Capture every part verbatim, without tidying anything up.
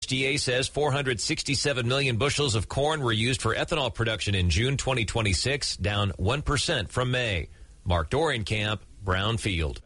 U S D A says four hundred sixty-seven million bushels of corn were used for ethanol production in June twenty twenty-six, down one percent from May. Mark Dorenkamp, Brownfield.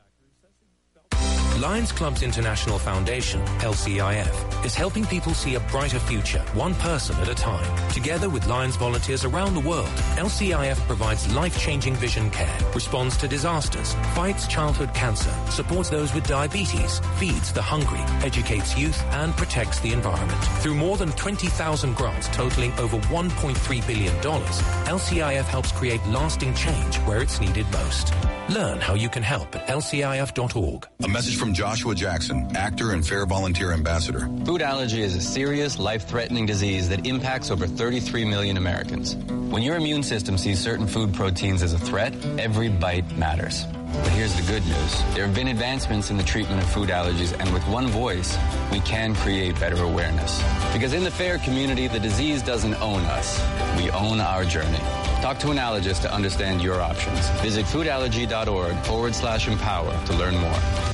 Lions Clubs International Foundation, L C I F, is helping people see a brighter future, one person at a time. Together with Lions volunteers around the world, L C I F provides life-changing vision care, responds to disasters, fights childhood cancer, supports those with diabetes, feeds the hungry, educates youth, and protects the environment. Through more than twenty thousand grants totaling over one point three billion dollars, L C I F helps create lasting change where it's needed most. Learn how you can help at L C I F dot org. A message from Joshua Jackson, actor and Fair Volunteer Ambassador. Food allergy is a serious, life-threatening disease that impacts over thirty-three million Americans. When your immune system sees certain food proteins as a threat, every bite matters. But here's the good news. There have been advancements in the treatment of food allergies, and with one voice, we can create better awareness. Because in the FAIR community, the disease doesn't own us. We own our journey. Talk to an allergist to understand your options. Visit foodallergy.org forward slash empower to learn more.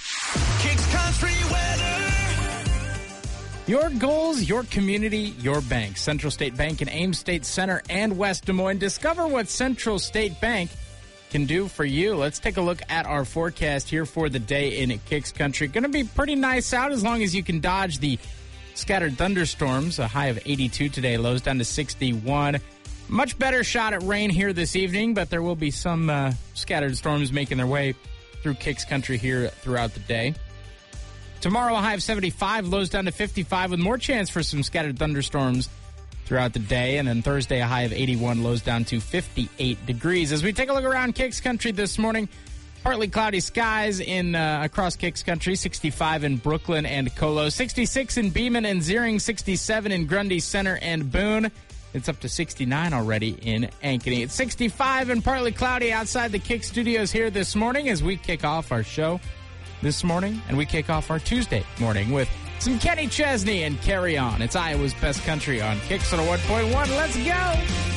Kicks Country Weather. Your goals, your community, your bank. Central State Bank in Ames State Center and West Des Moines. Discover what Central State Bank can do for you. Let's take a look at our forecast here for the day in Kicks Country. Going to be pretty nice out as long as you can dodge the scattered thunderstorms. A high of eighty-two today, lows down to sixty-one. Much better shot at rain here this evening, but there will be some uh, scattered storms making their way through Kicks Country here throughout the day. Tomorrow, a high of seventy-five, lows down to fifty-five, with more chance for some scattered thunderstorms throughout the day. And then Thursday, a high of eighty-one, lows down to fifty-eight degrees. As we take a look around Kicks Country this morning, partly cloudy skies in uh, across Kicks Country, sixty-five in Brooklyn and Colo, sixty-six in Beeman and Ziering, sixty-seven in Grundy Center and Boone. It's up to sixty-nine already in Ankeny. It's sixty-five and partly cloudy outside the Kick Studios here this morning as we kick off our show this morning. And we kick off our Tuesday morning with some Kenny Chesney and Carry On. It's Iowa's Best Country on Kicks one oh one point one. Let's go!